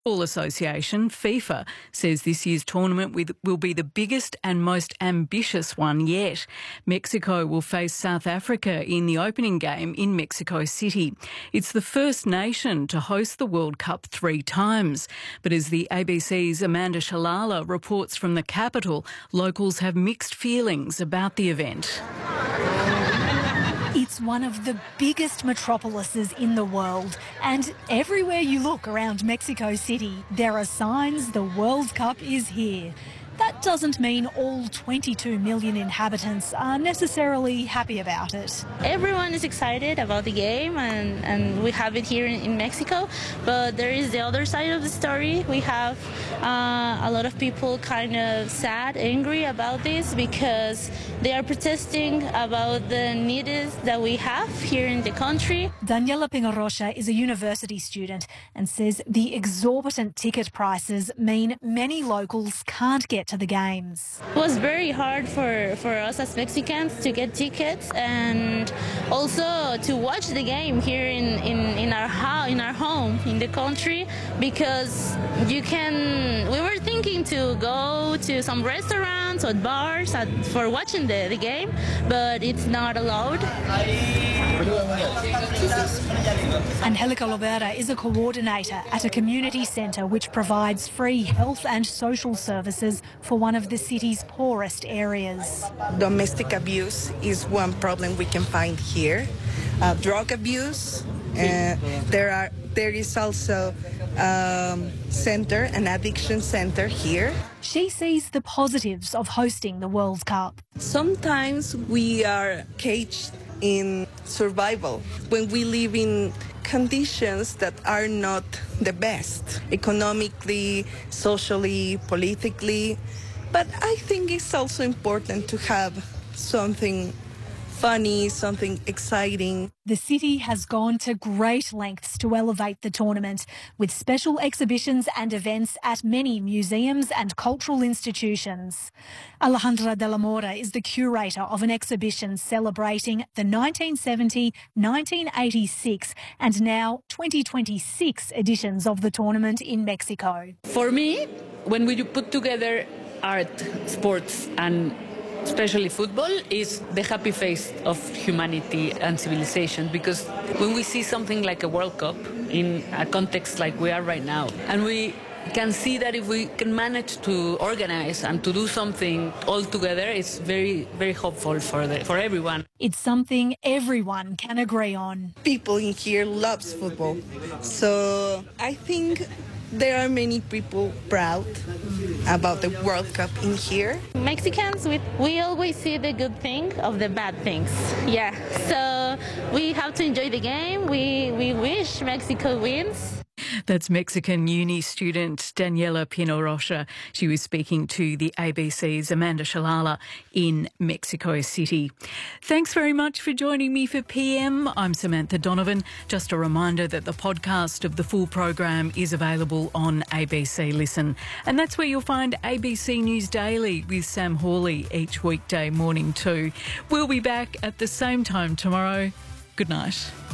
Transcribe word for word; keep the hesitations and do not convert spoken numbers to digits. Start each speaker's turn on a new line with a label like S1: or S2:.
S1: Football Association, FIFA, says this year's tournament will be the biggest and most ambitious one yet. Mexico will face South Africa in the opening game in Mexico City. It's the first nation to host the World Cup three times. But as the A B C's Amanda Shalala reports from the capital, locals have mixed feelings about the event.
S2: It's one of the biggest metropolises in the world, and everywhere you look around Mexico City, there are signs the World Cup is here. That doesn't mean all twenty-two million inhabitants are necessarily happy about it.
S3: Everyone is excited about the game, and, and we have it here in, in Mexico, but there is the other side of the story. We have uh, a lot of people kind of sad, angry about this because they are protesting about the needs that we have here in the country.
S2: Daniela Pingarrocha is a university student and says the exorbitant ticket prices mean many locals can't get to the games.
S3: It was very hard for, for us as Mexicans to get tickets and also to watch the game here in, in, in our house, in our home, in the country, because you can, we were thinking to go to some restaurants or bars at, for watching the, the game, but it's not allowed.
S2: Angelica Lovera is a coordinator at a community centre which provides free health and social services for one of the city's poorest areas.
S4: Domestic abuse is one problem we can find here. Uh, drug abuse. Uh, there are there is also um, center, an addiction center here.
S2: She sees the positives of hosting the World Cup.
S4: Sometimes we are caged in survival when we live in conditions that are not the best, economically, socially, politically. But I think it's also important to have something funny, something exciting.
S2: The city has gone to great lengths to elevate the tournament, with special exhibitions and events at many museums and cultural institutions. Alejandra de la Mora is the curator of an exhibition celebrating the nineteen seventy, nineteen eighty-six and now twenty twenty-six editions of the tournament in Mexico.
S5: For me, when we put together art, sports and especially football, is the happy face of humanity and civilization, because when we see something like a World Cup in a context like we are right now, and we can see that if we can manage to organize and to do something all together, it's very, very hopeful for the, for everyone.
S2: It's something everyone can agree on.
S4: People in here loves football, so I think there are many people proud about the World Cup in here.
S3: Mexicans, we, we always see the good thing of the bad things. Yeah, so we have to enjoy the game. We, we wish Mexico wins.
S1: That's Mexican uni student Daniela Pingarrocha. She was speaking to the A B C's Amanda Shalala in Mexico City. Thanks very much for joining me for P M. I'm Samantha Donovan. Just a reminder that the podcast of the full program is available on A B C Listen. And that's where you'll find A B C News Daily with Sam Hawley each weekday morning too. We'll be back at the same time tomorrow. Good night.